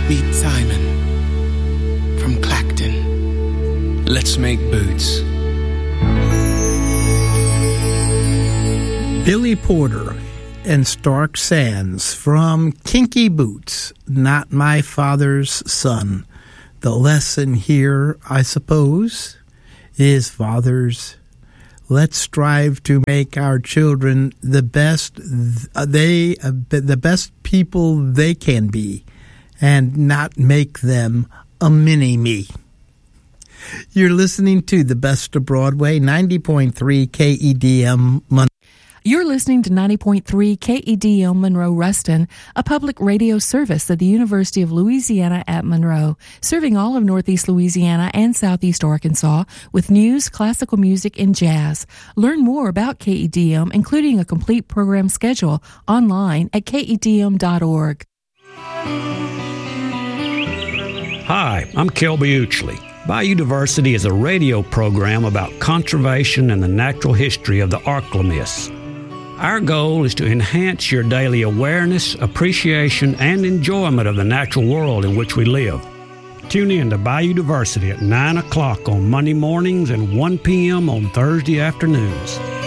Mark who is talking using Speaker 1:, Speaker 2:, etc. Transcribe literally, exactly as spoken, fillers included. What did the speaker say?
Speaker 1: Beat Simon from Clacton. Let's make boots.
Speaker 2: Billy Porter and Stark Sands from Kinky Boots, Not My Father's Son. The lesson here, I suppose, is fathers, let's strive to make our children the best they the best people they can be, and not make them a mini-me. You're listening to The Best of Broadway, ninety point three K E D M Monroe.
Speaker 3: You're listening to ninety point three K E D M Monroe Ruston, a public radio service of the University of Louisiana at Monroe, serving all of Northeast Louisiana and Southeast Arkansas with news, classical music, and jazz. Learn more about K E D M, including a complete program schedule, online at K E D M dot org.
Speaker 4: Hi, I'm Kelby Uchley. Bayou Diversity is a radio program about conservation and the natural history of the Archelamis. Our goal is to enhance your daily awareness, appreciation, and enjoyment of the natural world in which we live. Tune in to Bayou Diversity at nine o'clock on Monday mornings and one p.m. on Thursday afternoons.